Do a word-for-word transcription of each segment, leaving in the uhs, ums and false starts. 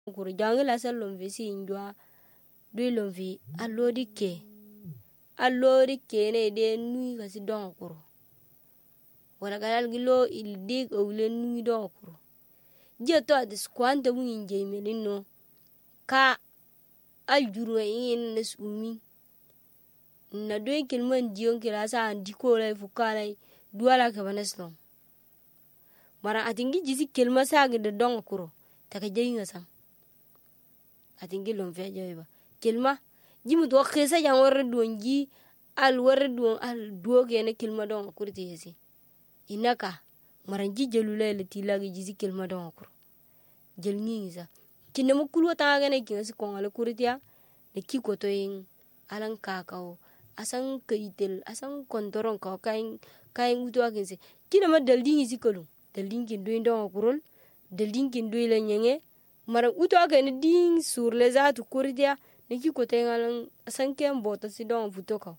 kuru jangi la sa lomvi si injwa dui lomvi alodi ke alodi ke ne de nui kasi don kuru wala galal gilo il dig awle nui don kuru je to adis kwanta mu inje melino ka aljuru yin nas umi na doin kilman diyon kila sa andi ko lai fukalai duala ka banesno mara atingi jisi kilma sa ga da don kuru taka jeyinga sam atingi lomvi ajoyba kilma jimu to khesa jang warre donji al warre don al doge ne kilma don kurti yesi inaka maranji jelule le tilagi jisi kilma don kuru jel ngingisa kinne mo kulwa tanga ne kinasi kongale kurtiya ne kikoto yin alan kakao asan kaitel asan kontoron ka kain kain uto akinse kina ma daldingi sikolu daldingi ndo don kurul daldingi ndo le nyenge mara uto akene ding sur le zatu kurtiya ne kikoto yin alan asan kem bota si don futo ka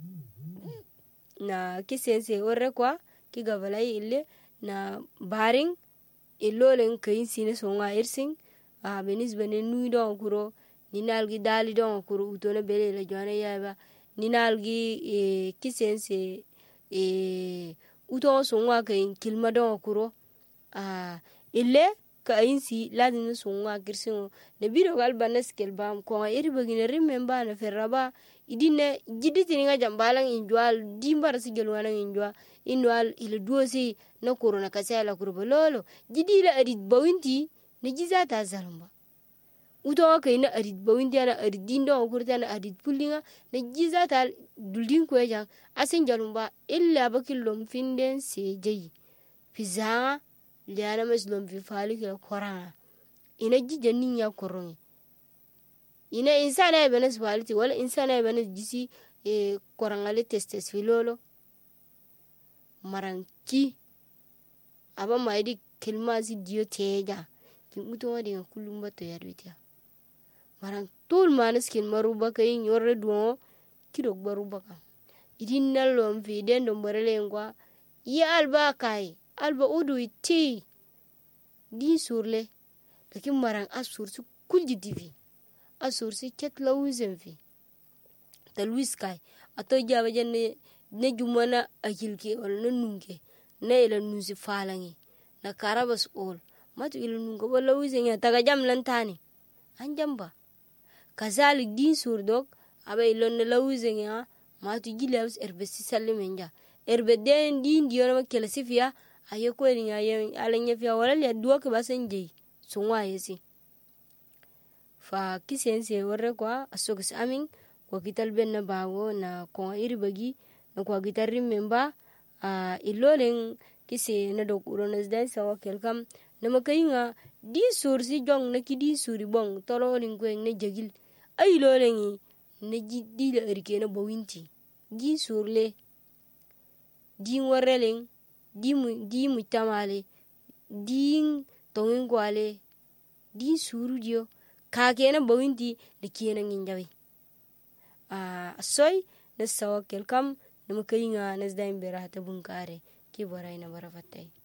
na kisense warre kwa ki gavalai ille na baring illolen kayin sine songa irsing a benis bene nui don kuro ninalgi dali don kuro utone bele le jone yaba ninalgi e kisense e uto songa kayin kilma don kuro a ille kayin si ladin songa kirsingo ne biro gal banes kelbam ko iri bagine remember na ferraba idine jiditi ninga jambalang injwal dimbar sigel wana injwa inwal ile duosi na korona kasela kurbo lolo jidila adit bawinti ne jizata zalumba uto kay na adit bawinti ana adit dindo kurta na adit pulinga ne jizata duldin ko jang asin jalumba illa bakilom finden sejeyi fiza liana maslom fi fali kila korana ina jijani ya korongi ina insana ya benes faliti wala insana ya benes jisi e korangale testes filolo maranki aba maidi kilmazi diyo teja ki uto wadi nga kulumba to yarwitiya maran tul manis kin maruba kay nyorre duo kidok baruba ka idin nalom fi den do mbarele ngwa ya alba kai alba udu iti di surle lakin maran asur su kulji divi asur si ket lawuzen fi talwis kai ato jaba jenne ne jumana akilke wala na nunke na ila nusi falangi na karabas ol matu ila nunga wala wizen ya taga jam lantani an jamba kazalik din surdok aba ila na lawizen ya matu jilabs erbe si salimenja erbe den din diyo na kela sifia aye kweni ya alanya fia wala liya duwa ke basen jay sungwa yesi fa kisense warre kwa asokis amin kwa kital ben na bago na kwa iri bagi na kwa kital rimemba uh, ilolen kise na dok uronas dan sawa kelkam na makayinga di sur si jong na ki di suri bong tolo lingkweng na jagil ay ilolen na di la erike na bawinti di surle di warreleng di mu di mu tamale di tongin kwale di suru dio ka kena bawinti da kena nginjawi a uh, soy na sawa kelkam na makayinga na zdain berata bunkare ki boray na barafatay